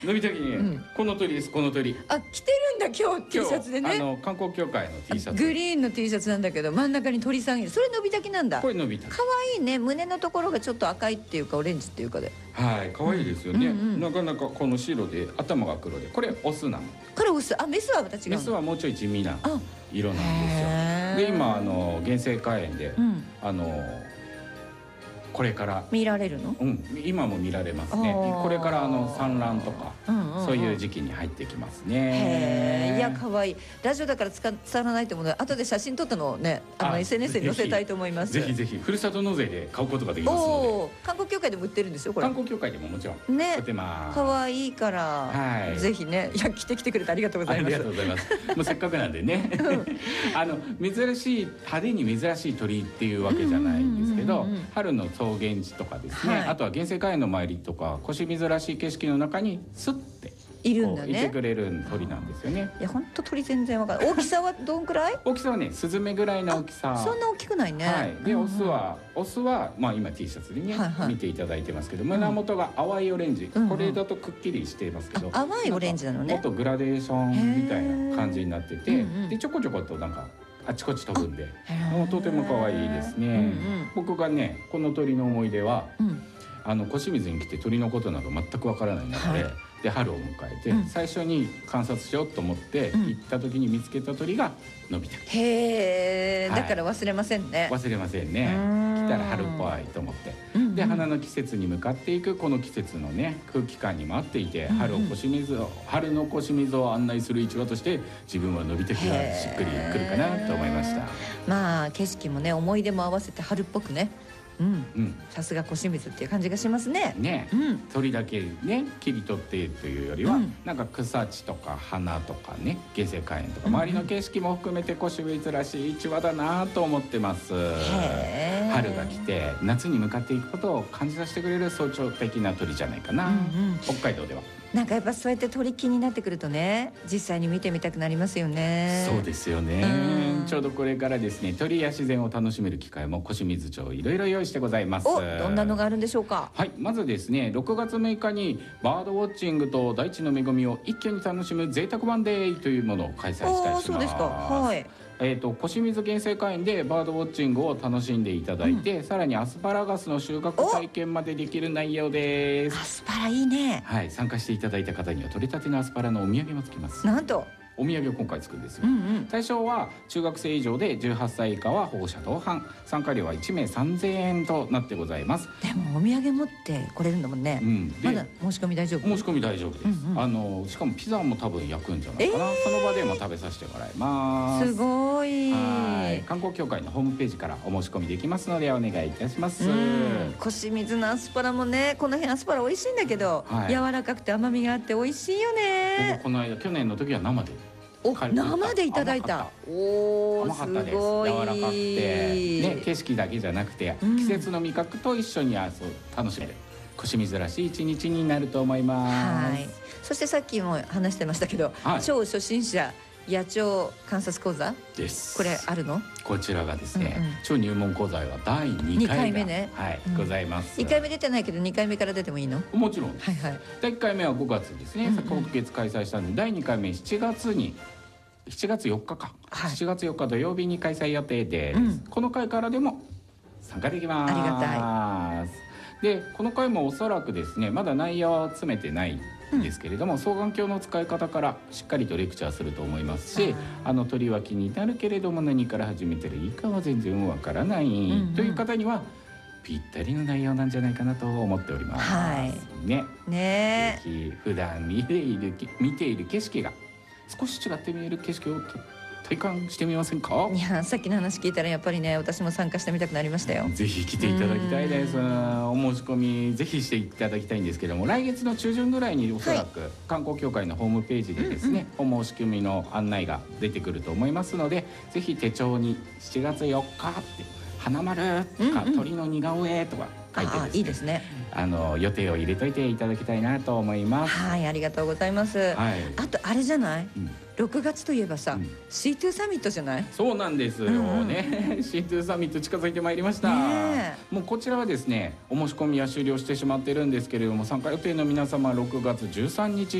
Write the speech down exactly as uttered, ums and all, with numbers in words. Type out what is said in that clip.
のびたきね、うん、この鳥です。この鳥。 あ、着てるんだ今日 T シャツでね。 あの観光協会の T シャツ。 グリーンの T シャツなんだけど真ん中に鳥さんいる。それのびたきなんだ。 これのびたき。 可愛いね。胸のところがちょっと赤いっていうかオレンジっていうかで。 はい、可愛いですよね。うんうん、なかなかこの白で頭が黒で、これオスなの。 これオス。あ、メスはまた違うの。 メスはもうちょい地味な色なんですよ。で今あの原生花園で、うん、あの。これから見られるの？ うん、今も見られますね。これからあの産卵とか、うんうんうん、そういう時期に入ってきますね。 へえ、いや可愛い。ラジオだから伝わらないと思うので、後で写真撮ったのをね、あの エスエヌエス に載せたいと思います。 ぜひぜひふるさと納税で買うことができますので。 観光協会でも売ってるんですよこれ。 観光協会でももちろんね、 売ってます。 可愛いから、 はい、 ぜひね、いや着てきてくれてありがとうございます。 ありがとうございます。もうせっかくなんでね。あの珍しい派手に珍しい鳥っていうわけじゃないんですけど、春の草原地とかですね、はい、あとは原生花園の周りとか腰水らしい景色の中にスッているんだね。 いてくれる鳥なんですよね。 いや本当鳥全然わかんない。大きさはどんくらい？ 大きさはね、スズメぐらいの大きさ。 そんな大きくないね。 はい。で、オスはオスはまあ今 T シャツでね、はいはい、見ていただいてますけど、胸元が淡いオレンジ。うん、これだとくっきりしていますけど、 淡いオレンジなのね。 もっとグラデーションみたいな感じになってて、うんうん、でちょこちょことなんかあちこち飛ぶんで、もうとても可愛いですね。うんうん、僕がね、この鳥の思い出は。うんあの腰水に来て鳥のことなど全くわからない中で、はい、で春を迎えて、うん、最初に観察しようと思って行った時に見つけた鳥がのびたき。 へえ、はい、だから忘れませんね。 忘れませんね。来たら春っぽいと思って、うんうん、で花の季節に向かっていくこの季節のね空気感にも合っていて、うんうん、春を腰水を春の腰水を案内する一話として自分はのびたきがしっくりくるかなと思いました。 まあ景色もね思い出も合わせて春っぽくね。うん、さすが腰水っていう感じがしますね。 ね、うん、鳥だけね切り取ってというよりは、うん、なんか草地とか花とかね原生花園とか周りの景色も含めて腰水らしい一話だなと思ってます。春が来て夏に向かっていくことを感じさせてくれる象徴的な鳥じゃないかな、うんうん、北海道では。 なんかやっぱそうやって鳥気になってくるとね実際に見てみたくなりますよね。 そうですよね、うん、ちょうどこれからですね鳥や自然を楽しめる機会も腰水町いろいろ用意してございます。 お、どんなのがあるんでしょうか。 はい、まずですねろくがつむいかにバードウォッチングと大地の恵みを一挙に楽しむ贅沢版デーというものを開催したりします。 そうですか。はい。 えーと、腰水原生花園でバードウォッチングを楽しんでいただいて、うん、さらにアスパラガスの収穫体験までできる内容です。 アスパラいいね。 はい、参加していただいた方には取れたてのアスパラのお土産もつきます。 なんとお土産を今回作るんですよ、うんうん、対象は中学生以上でじゅうはっさい以下は保護者同伴、参加料はいちめいさんぜんえんとなってございます。 でもお土産持ってこれるんだもんね、うん、まだ申し込み大丈夫？ 申し込み大丈夫です、うんうん、あのしかもピザも多分焼くんじゃないかな、えー、その場でも食べさせてもらいます。 すごい。 はい、観光協会のホームページからお申し込みできますのでお願いいたします。 腰水のアスパラもね、この辺アスパラ美味しいんだけど、はい、柔らかくて甘みがあって美味しいよね。 僕この間去年の時は生でお生でいただいた。おお、すごい。 柔らかくて、ね、景色だけじゃなくて、うん、季節の味覚と一緒に楽しめる腰水らしい一日になると思います。はい。 そしてさっきも話してましたけど、はい、超初心者野鳥観察講座です。 これあるの？こちらがですね、うんうん、超入門講座はだいにかいがにかいめね、はい、うん、ございます。 いっかいめ出てないけどにかいめから出てもいいの？ もちろん。 はいはい。 だいいっかいめはごがつですね。先ほど月開催したんで、だいにかいめしちがつにしちがつよっかか、はい、しちがつよっか土曜日に開催予定です、うん、この回からでも参加できます。 ありがたい。 でこの回もおそらくですねまだ内容は詰めてないんですけれども、うん、双眼鏡の使い方からしっかりとレクチャーすると思いますし、あの鳥は気になるけれども何から始めたらいいかは全然わからない、うんうん、という方にはぴったりの内容なんじゃないかなと思っております、はい、ねね。 ぜひ普段見ている見ている景色が少し違って見える景色を体感してみませんか？ いや、さっきの話聞いたらやっぱりね私も参加してみたくなりましたよ。 ぜひ来ていただきたいです。お申し込みぜひしていただきたいんですけども、来月の中旬ぐらいにおそらく、はい、観光協会のホームページでですね、うんうん、お申し込みの案内が出てくると思いますので、ぜひ手帳にしちがつよっかって花丸とか、うんうん、鳥の似顔絵とか書いてですね、 いいですね。 あの予定を入れといていただきたいなと思います。 はい、ありがとうございます。はい、あとあれじゃない？うん、ろくがつといえばさ、うん、シーツー サミットじゃない？ そうなんですよね。うんうん、シーツー サミット近づいてまいりました。もうこちらはですね、お申し込みは終了してしまってるんですけれども、参加予定の皆様ろくがつじゅうさんにち